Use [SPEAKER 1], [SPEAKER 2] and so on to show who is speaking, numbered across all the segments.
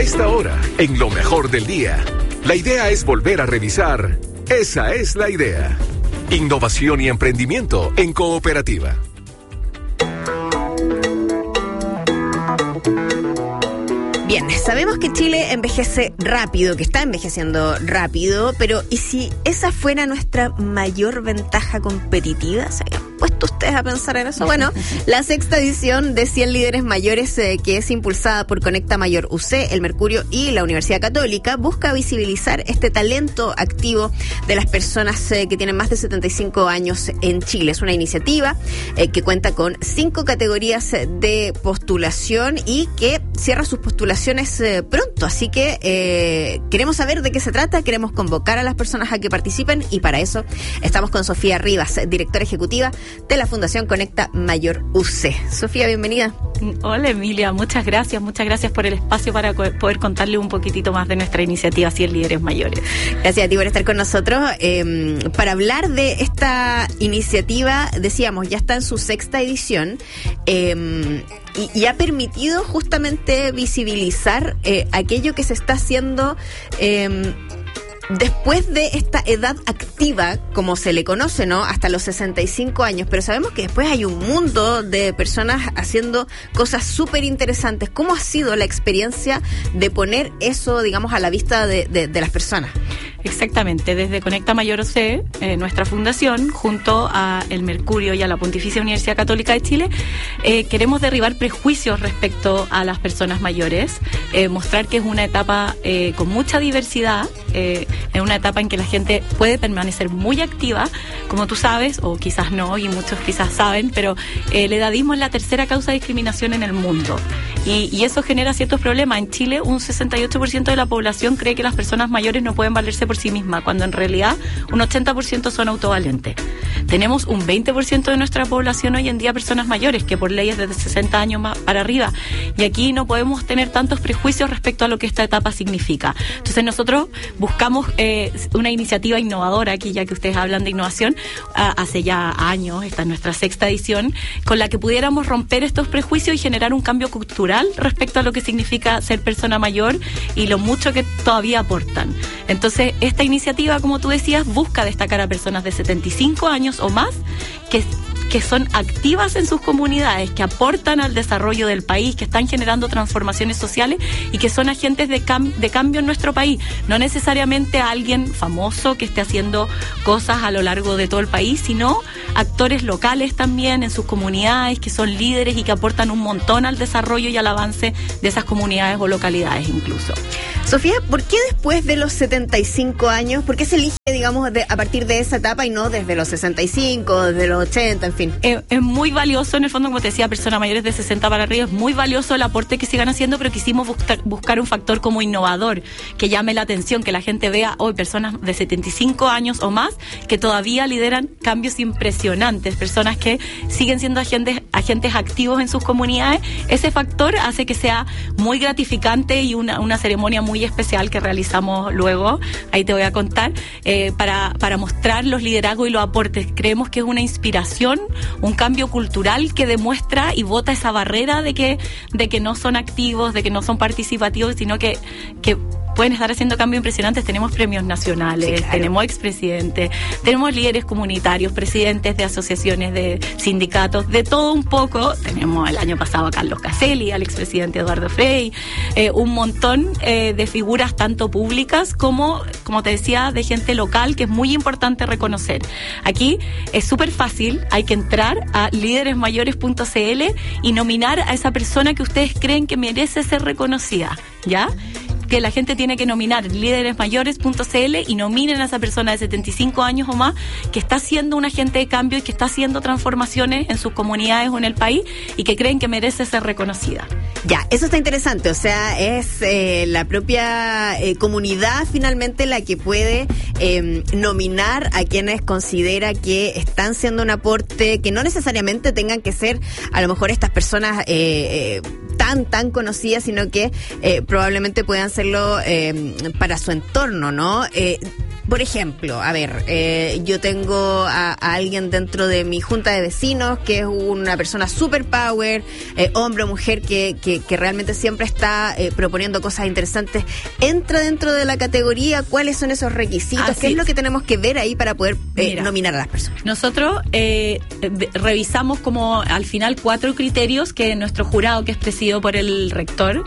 [SPEAKER 1] esta hora, en lo mejor del día. La idea es volver a revisar. Esa es la idea. Innovación y emprendimiento en cooperativa.
[SPEAKER 2] Bien, sabemos que Chile envejece rápido, que está envejeciendo rápido, pero ¿y si esa fuera nuestra mayor ventaja competitiva? ¿Se habían puesto ustedes a pensar en eso? Bueno, la 6ª edición de 100 líderes mayores, que es impulsada por Conecta Mayor UC, El Mercurio y la Universidad Católica, busca visibilizar este talento activo de las personas que tienen más de 75 años en Chile. Es una iniciativa que cuenta con 5 categorías de postulación y que cierra sus postulaciones pronto, así que queremos saber de qué se trata, queremos convocar a las personas a que participen y para eso estamos con Sofía Rivas, directora ejecutiva de la Fundación Conecta Mayor UC. Sofía, bienvenida.
[SPEAKER 3] Hola Emilia, muchas gracias por el espacio para poder contarle un poquitito más de nuestra iniciativa 100 líderes mayores.
[SPEAKER 2] Gracias a ti por estar con nosotros. Para hablar de esta iniciativa, decíamos, ya está en su 6ª edición y ha permitido justamente visibilizar aquello que se está haciendo después de esta edad activa, como se le conoce, ¿no? Hasta los 65 años, pero sabemos que después hay un mundo de personas haciendo cosas súper interesantes. ¿Cómo ha sido la experiencia de poner eso, digamos, a la vista de las personas?
[SPEAKER 3] Exactamente, desde Conecta Mayor UC, nuestra fundación, junto a El Mercurio y a la Pontificia Universidad Católica de Chile, queremos derribar prejuicios respecto a las personas mayores, mostrar que es una etapa con mucha diversidad, es una etapa en que la gente puede permanecer muy activa, como tú sabes, o quizás no, y muchos quizás saben, pero el edadismo es la tercera causa de discriminación en el mundo, y eso genera ciertos problemas. En Chile, un 68% de la población cree que las personas mayores no pueden valerse por sí misma, cuando en realidad un 80% son autovalentes. Tenemos un 20% de nuestra población hoy en día personas mayores, que por ley es desde 60 años más para arriba, y aquí no podemos tener tantos prejuicios respecto a lo que esta etapa significa. Entonces nosotros buscamos una iniciativa innovadora, aquí ya que ustedes hablan de innovación, hace ya años, esta es nuestra 6ª edición, con la que pudiéramos romper estos prejuicios y generar un cambio cultural respecto a lo que significa ser persona mayor y lo mucho que todavía aportan. Entonces, esta iniciativa, como tú decías, busca destacar a personas de 75 años o más que son activas en sus comunidades, que aportan al desarrollo del país, que están generando transformaciones sociales y que son agentes de cambio en nuestro país. No necesariamente alguien famoso que esté haciendo cosas a lo largo de todo el país, sino actores locales también en sus comunidades, que son líderes y que aportan un montón al desarrollo y al avance de esas comunidades o localidades incluso.
[SPEAKER 2] Sofía, ¿por qué después de los 75 años, por qué se elige, digamos, a partir de esa etapa y no desde los 65, desde los 80, en fin?
[SPEAKER 3] Es muy valioso, en el fondo, como te decía, personas mayores de 60 para arriba, es muy valioso el aporte que sigan haciendo, pero quisimos buscar un factor como innovador, que llame la atención, que la gente vea hoy personas de 75 años o más que todavía lideran cambios impresionantes, personas que siguen siendo agentes activos en sus comunidades. Ese factor hace que sea muy gratificante y una ceremonia muy especial que realizamos luego, ahí te voy a contar, para mostrar los liderazgos y los aportes. Creemos que es una inspiración, un cambio cultural que demuestra y bota esa barrera de que no son activos, de que no son participativos, sino que pueden estar haciendo cambios impresionantes. Tenemos premios nacionales, sí, claro. Tenemos expresidentes, tenemos líderes comunitarios, presidentes de asociaciones, de sindicatos, de todo un poco. Tenemos el año pasado a Carlos Caselli, al expresidente Eduardo Frei, un montón de figuras tanto públicas como te decía, de gente local, que es muy importante reconocer. Aquí es súper fácil, hay que entrar a lideresmayores.cl y nominar a esa persona que ustedes creen que merece ser reconocida, ¿ya? Que la gente tiene que nominar lideresmayores.cl y nominen a esa persona de 75 años o más que está siendo un agente de cambio y que está haciendo transformaciones en sus comunidades o en el país y que creen que merece ser reconocida.
[SPEAKER 2] Ya, eso está interesante, o sea, es la propia comunidad finalmente la que puede nominar a quienes considera que están siendo un aporte, que no necesariamente tengan que ser a lo mejor estas personas tan conocidas, sino que probablemente puedan serlo para su entorno, ¿no? por ejemplo, a ver, yo tengo a alguien dentro de mi junta de vecinos que es una persona super power, hombre o mujer que realmente siempre está proponiendo cosas interesantes. ¿Entra dentro de la categoría? ¿Cuáles son esos requisitos? ¿Qué es lo que tenemos que ver ahí para poder nominar a las personas?
[SPEAKER 3] Nosotros revisamos como al final 4 criterios que nuestro jurado, que es presidido por el rector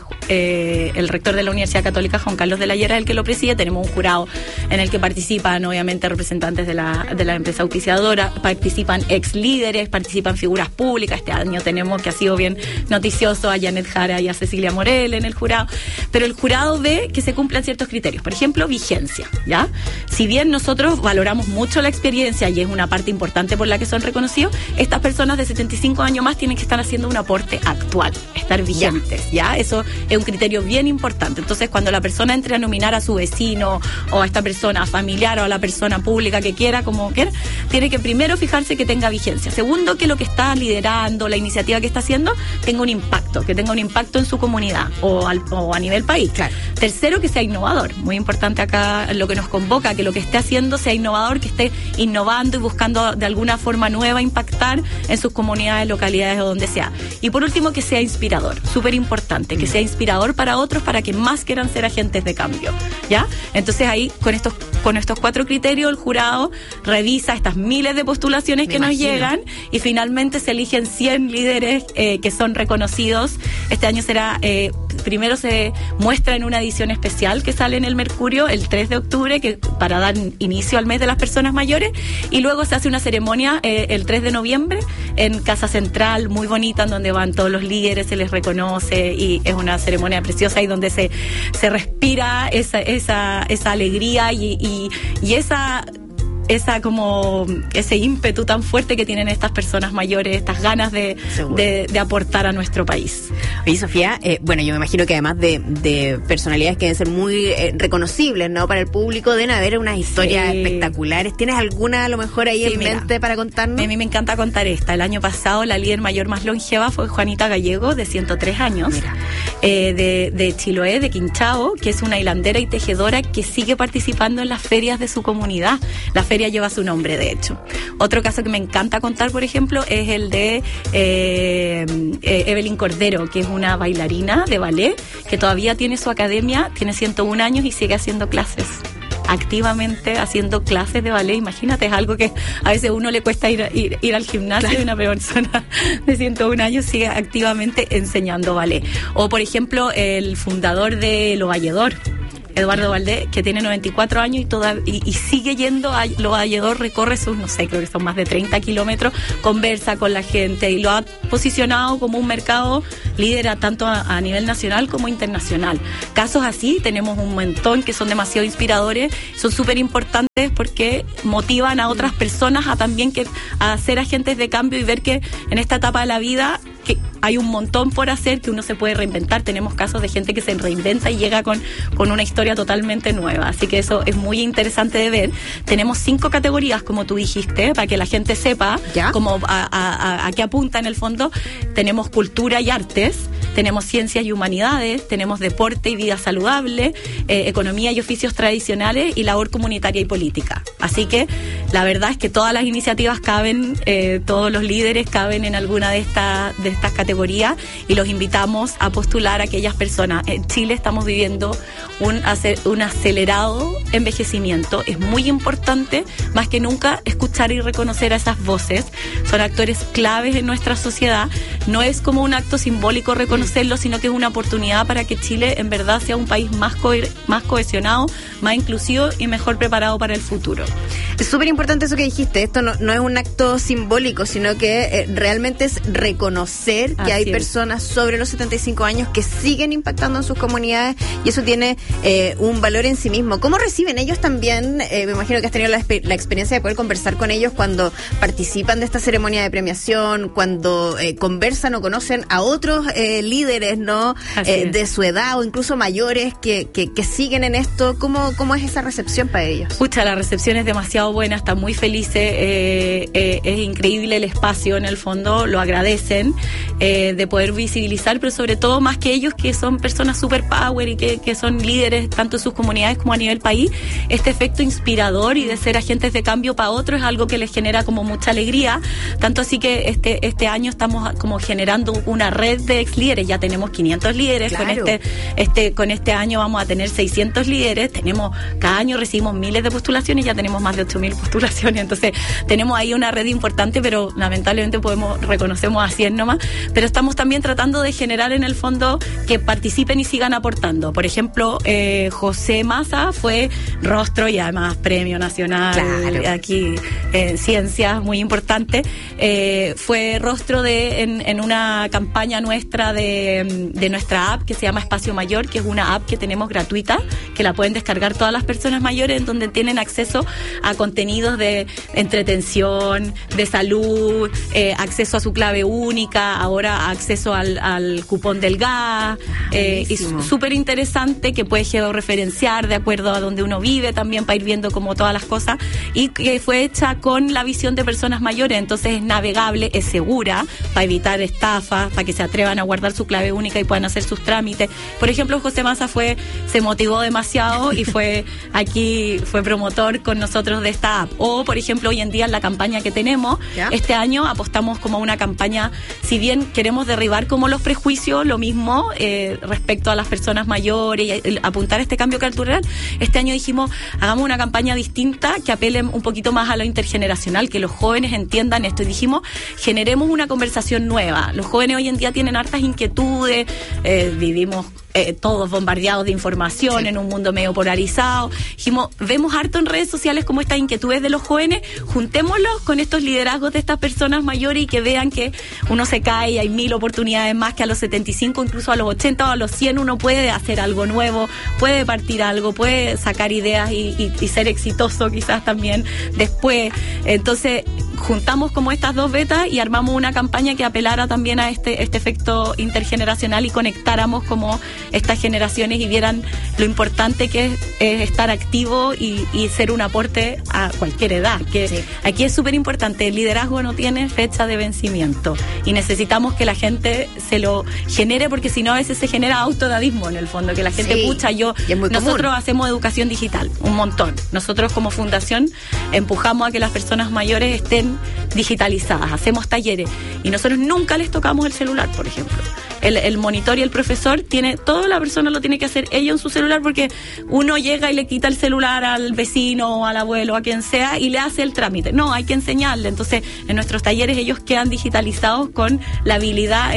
[SPEAKER 3] de la Universidad Católica, Juan Carlos de la Hierra, el que lo preside. Tenemos un jurado en el que participan obviamente representantes de la empresa auspiciadora, participan ex líderes, participan figuras públicas. Este año tenemos, que ha sido bien noticioso, a Janet Jara y a Cecilia Morel en el jurado, pero el jurado ve que se cumplan ciertos criterios. Por ejemplo, vigencia, ¿ya? Si bien nosotros valoramos mucho la experiencia y es una parte importante por la que son reconocidos, estas personas de 75 años más tienen que estar haciendo un aporte actual, estar vigentes, ¿ya? Eso es un criterio bien importante. Entonces, cuando la persona entre a nominar a su vecino o a esta persona familiar o a la persona pública que quiera, como quiera, tiene que primero fijarse que tenga vigencia. Segundo, que lo que está liderando, la iniciativa que está haciendo, tenga un impacto, que tenga un impacto en su comunidad o a nivel país.
[SPEAKER 2] Claro.
[SPEAKER 3] Tercero, que sea innovador. Muy importante acá lo que nos convoca, que lo que esté haciendo sea innovador, que esté innovando y buscando de alguna forma nueva impactar en sus comunidades, localidades o donde sea. Y por último, que sea inspirador. Súper importante, que sea inspirador para otros, para que más quieran ser agentes de cambio, ¿ya? Entonces ahí, con estos 4 criterios, el jurado revisa estas miles de postulaciones que nos llegan y finalmente se eligen 100 líderes que son reconocidos. Este año será, primero se muestra en una edición especial que sale en el Mercurio el 3 de octubre, que para dar inicio al mes de las personas mayores, y luego se hace una ceremonia el 3 de noviembre en Casa Central, muy bonita, en donde van todos los líderes, se les reconoce y es una ceremonia preciosa y donde se respira esa alegría y ese ímpetu tan fuerte que tienen estas personas mayores, estas ganas de aportar a nuestro país.
[SPEAKER 2] Oye, Sofía, bueno, yo me imagino que además de personalidades que deben ser muy reconocibles, ¿no? Para el público, deben haber unas historias espectaculares. ¿Tienes alguna a lo mejor ahí en mente para contarnos?
[SPEAKER 3] A mí me encanta contar esta. El año pasado la líder mayor más longeva fue Juanita Gallego, de 103 años, de Chiloé, de Quinchao, que es una hilandera y tejedora que sigue participando en las ferias de su comunidad. La feria lleva su nombre, de hecho. Otro caso que me encanta contar, por ejemplo, es el de Evelyn Cordero, que es una bailarina de ballet que todavía tiene su academia, tiene 101 años y sigue haciendo clases. Activamente haciendo clases de ballet. Imagínate, es algo que a veces a uno le cuesta ir al gimnasio. Claro. Y una persona de 101 años sigue activamente enseñando ballet. O, por ejemplo, el fundador de Lo Valledor, Eduardo Valdés, que tiene 94 años y sigue yendo a Lo Valledor, recorre sus, no sé, creo que son más de 30 kilómetros, conversa con la gente y lo ha posicionado como un mercado líder tanto a nivel nacional como internacional. Casos así tenemos un montón que son demasiado inspiradores, son súper importantes porque motivan a otras personas a ser agentes de cambio y ver que en esta etapa de la vida que hay un montón por hacer, que uno se puede reinventar. Tenemos casos de gente que se reinventa y llega con una historia totalmente nueva. Así que eso es muy interesante de ver. Tenemos 5 categorías, como tú dijiste, para que la gente sepa como a qué apunta en el fondo. Tenemos cultura y artes, tenemos ciencias y humanidades, tenemos deporte y vida saludable, economía y oficios tradicionales y labor comunitaria y política. Así que la verdad es que todas las iniciativas caben, todos los líderes caben en alguna de estas categorías y los invitamos a postular a aquellas personas. En Chile estamos viviendo un acelerado envejecimiento. Es muy importante, más que nunca, escuchar y reconocer a esas voces. Son actores claves en nuestra sociedad. No es como un acto simbólico reconocerlos, sino que es una oportunidad para que Chile en verdad sea un país más cohesionado, más inclusivo y mejor preparado para el futuro.
[SPEAKER 2] Es súper importante eso que dijiste. Esto no es un acto simbólico, sino que realmente es reconocer que hay personas sobre los 75 años que siguen impactando en sus comunidades y eso tiene un valor en sí mismo. ¿Cómo reciben ellos también? Me imagino que has tenido la experiencia de poder conversar con ellos cuando participan de esta ceremonia de premiación, cuando conversan o conocen a otros líderes líderes, ¿no? De su edad o incluso mayores que siguen en esto. ¿Cómo es esa recepción para ellos?
[SPEAKER 3] Pucha, la recepción es demasiado buena, están muy felices, es increíble el espacio en el fondo, lo agradecen, de poder visibilizar, pero sobre todo más que ellos que son personas super power y que son líderes tanto en sus comunidades como a nivel país, este efecto inspirador y de ser agentes de cambio para otros es algo que les genera como mucha alegría, tanto así que este año estamos como generando una red de ex líderes, ya tenemos 500 líderes, claro. Con este año vamos a tener 600 líderes, cada año recibimos miles de postulaciones, ya tenemos más de 8.000 postulaciones, entonces tenemos ahí una red importante, pero lamentablemente reconocemos a 100 nomás, pero estamos también tratando de generar en el fondo que participen y sigan aportando. Por ejemplo, José Massa fue rostro y además premio nacional, claro. Aquí en ciencias, muy importante, fue rostro en una campaña nuestra de nuestra app que se llama Espacio Mayor, que es una app que tenemos gratuita, que la pueden descargar todas las personas mayores, en donde tienen acceso a contenidos de entretención, de salud, acceso a su clave única, ahora acceso al cupón del gas, y súper interesante, que puede georreferenciar de acuerdo a donde uno vive también, para ir viendo como todas las cosas, y que fue hecha con la visión de personas mayores, entonces es navegable, es segura, para evitar estafas, para que se atrevan a guardar su clave única y puedan hacer sus trámites. Por ejemplo, José Massa se motivó demasiado y fue promotor con nosotros de esta app. O, por ejemplo, hoy en día en la campaña que tenemos, este año apostamos como una campaña, si bien queremos derribar como los prejuicios, lo mismo respecto a las personas mayores y apuntar a este cambio cultural, este año dijimos, hagamos una campaña distinta que apele un poquito más a lo intergeneracional, que los jóvenes entiendan esto, y dijimos, generemos una conversación nueva. Los jóvenes hoy en día tienen hartas inquietudes, vivimos todos bombardeados de información, en un mundo medio polarizado. Dijimos, vemos harto en redes sociales como estas inquietudes de los jóvenes, juntémoslos con estos liderazgos de estas personas mayores y que vean que uno se cae y hay 1000 oportunidades más, que a los 75, incluso a los 80 o a los 100 uno puede hacer algo nuevo, puede partir algo, puede sacar ideas y ser exitoso quizás también después. Entonces juntamos como estas dos betas y armamos una campaña que apelara también a este efecto intergeneracional y conectáramos como estas generaciones y vieran lo importante que es estar activo y ser un aporte a cualquier edad, que aquí es súper importante, el liderazgo no tiene fecha de vencimiento y necesitamos que la gente se lo genere, porque si no a veces se genera autodadismo en el fondo, que la gente nosotros hacemos educación digital, un montón, nosotros como fundación empujamos a que las personas mayores estén digitalizadas, hacemos talleres y nosotros nunca les tocamos el celular, por ejemplo. El monitor y el profesor toda la persona lo tiene que hacer ella en su celular, porque uno llega y le quita el celular al vecino o al abuelo, a quien sea, y le hace el trámite. No, hay que enseñarle. Entonces, en nuestros talleres ellos quedan digitalizados con la habilidad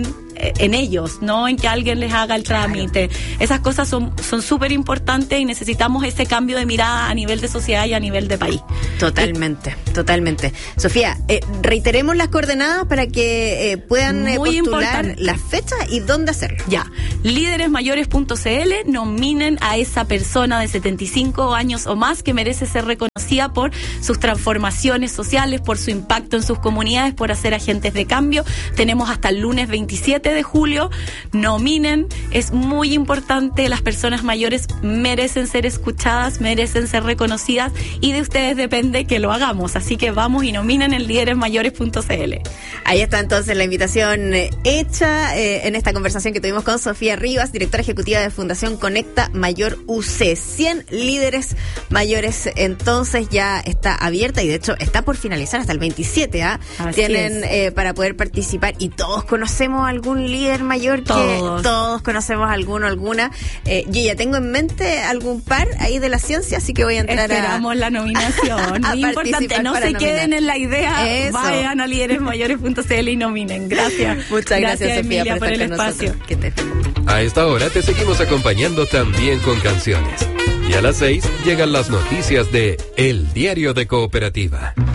[SPEAKER 3] en ellos, no en que alguien les haga el trámite. Claro. Esas cosas son súper importantes y necesitamos ese cambio de mirada a nivel de sociedad y a nivel de país. Totalmente.
[SPEAKER 2] Sofía, reiteremos las coordenadas para que puedan postular las fechas y dónde hacerlo.
[SPEAKER 3] Ya, líderesmayores.cl, nominen a esa persona de 75 años o más que merece ser reconocida por sus transformaciones sociales, por su impacto en sus comunidades, por hacer agentes de cambio. Tenemos hasta el lunes 27 de julio, nominen, es muy importante, las personas mayores merecen ser escuchadas, merecen ser reconocidas y de ustedes depende que lo hagamos, así que vamos y nominen en líderesmayores.cl.
[SPEAKER 2] Ahí está entonces la invitación hecha en esta conversación que tuvimos con Sofía Rivas, directora ejecutiva de Fundación Conecta Mayor UC. 100 líderes mayores entonces ya está abierta y de hecho está por finalizar hasta el 27, tienen para poder participar y todos conocemos algún líder mayor, todos conocemos alguno, alguna. Yo ya tengo en mente algún par ahí de la ciencia, así que voy a entrar
[SPEAKER 3] Esperamos la nominación. Muy importante, no se queden en la idea. Eso. Vayan a líderesmayores.cl y nominen. Gracias.
[SPEAKER 2] Muchas gracias, Sofía,
[SPEAKER 3] Emilia, por el espacio.
[SPEAKER 1] A esta hora te seguimos acompañando también con canciones. Y a las 6 llegan las noticias de El Diario de Cooperativa.